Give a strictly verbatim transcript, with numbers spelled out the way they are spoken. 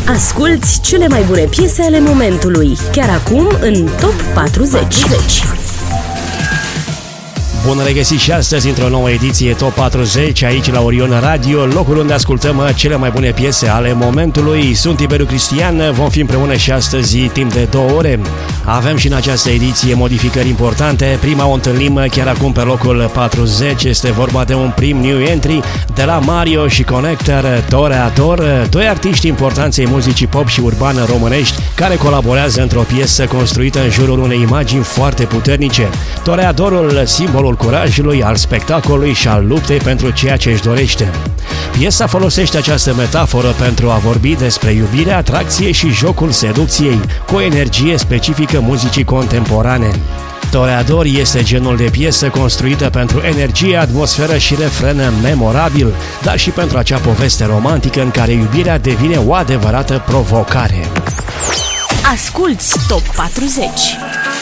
Asculți cele mai bune piese ale momentului, chiar acum în Top patruzeci. Bun regăsit și astăzi într-o nouă ediție Top patruzeci aici la Orion Radio, locul unde ascultăm cele mai bune piese ale momentului. Sunt Tiberiu Cristian, vom fi împreună și astăzi timp de două ore. Avem și în această ediție modificări importante. Prima o întâlnim chiar acum pe locul patruzeci, este vorba de un prim new entry de la Mario și Connector, Toreador, doi artiști importanți ai muzicii pop și urbană românești care colaborează într-o piesă construită în jurul unei imagini foarte puternice. Toreadorul, simbolul curajului, al spectacolului și al luptei pentru ceea ce își dorește. Piesa folosește această metaforă pentru a vorbi despre iubire, atracție și jocul seducției, cu o energie specifică muzicii contemporane. Toreador este genul de piesă construită pentru energie, atmosferă și refren memorabil, dar și pentru acea poveste romantică în care iubirea devine o adevărată provocare. Asculți Top patruzeci.